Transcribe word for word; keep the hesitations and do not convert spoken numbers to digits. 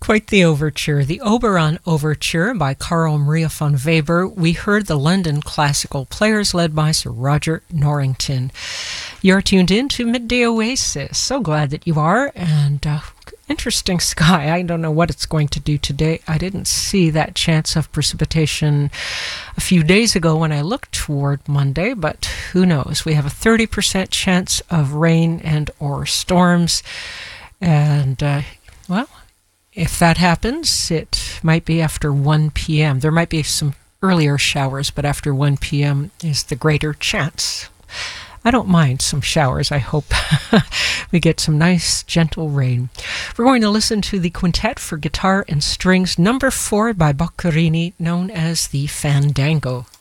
Quite the overture. The Oberon Overture by Carl Maria von Weber. We heard the London Classical Players led by Sir Roger Norrington. You're tuned in to Midday Oasis. So glad that you are. And uh, interesting sky. I don't know what it's going to do today. I didn't see that chance of precipitation a few days ago when I looked toward Monday, but who knows? We have a thirty percent chance of rain and or storms. And, uh, well, if that happens, it might be after one p.m. There might be some earlier showers, but after one p.m. is the greater chance. I don't mind some showers. I hope we get some nice, gentle rain. We're going to listen to the Quintet for Guitar and Strings, number four by Boccherini, known as the Fandango.